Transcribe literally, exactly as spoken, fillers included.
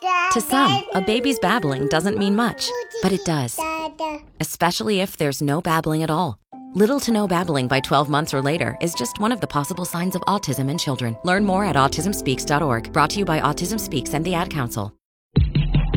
To some, a baby's babbling doesn't mean much, but it does. Especially if there's no babbling at all. Little to no babbling by twelve months or later is just one of the possible signs of autism in children. Learn more at autism speaks dot org. Brought to you by Autism Speaks and the Ad Council.